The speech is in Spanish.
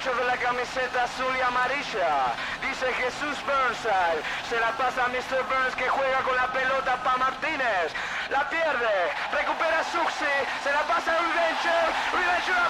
8 de la camiseta azul y amarilla. Dice Jesús Burnside. Se la pasa a Mr. Burns que juega con la pelota para Martínez. La pierde. Recupera Suxi. Se la pasa a Riventure. Riventure